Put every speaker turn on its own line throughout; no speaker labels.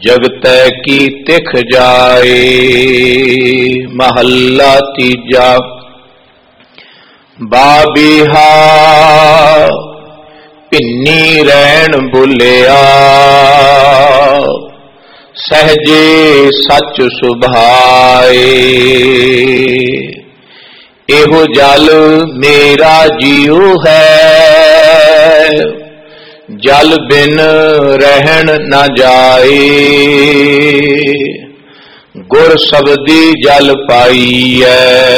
जगतै की तिख जाए। महला तीजा। बाबीहा पिन्नी रैन बुलिया, सहजे सच सुभाए। एहो जल मेरा जियो है, जल बिन रहन न जाए। गुर शब्दी जल पाईऐ,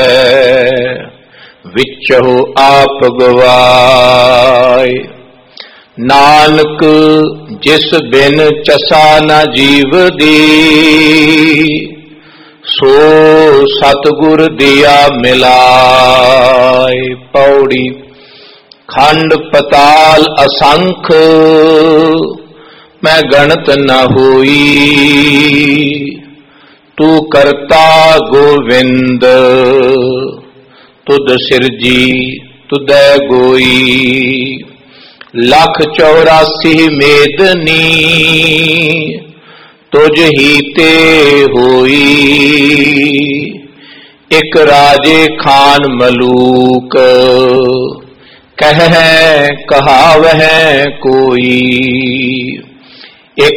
विचहु आप गवाए। नानक जिस बिन चसा न जीव दी, सो सतगुर दिया मिलाए। पौड़ी। खंड पताल असंख, मैं गणत न होई। तू करता गोविंद, तुद सिरजी तुदै गोई। लख 84 मेदनी, तुझ ही ते होई। एक राजे खान मलूक, कह कहावह कोई।